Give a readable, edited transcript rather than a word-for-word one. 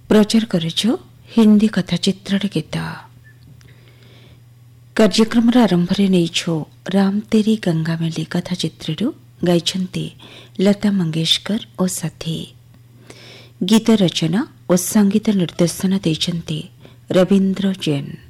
प्रचार करुछु हिंदी कथाचित्र गीत। कार्यक्रम आरंभ नहीं राम तेरी गंगा मेली कथाचित्रु गाइछन्ति लता मंगेशकर और साथी। गीत रचना और संगीत निर्देशन देइछन्ति रवींद्र जैन।